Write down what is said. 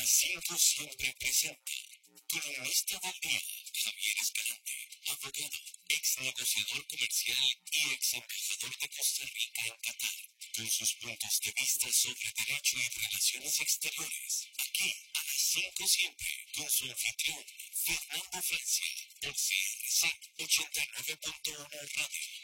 5 siempre presenta. Columnista del día, Javier Escalante, abogado, ex negociador comercial y ex embajador de Costa Rica en Qatar, con sus puntos de vista sobre derecho y relaciones exteriores. Aquí, a las 5 siempre, con su anfitrión, Fernando Francia, por CRC 89.1 Radio.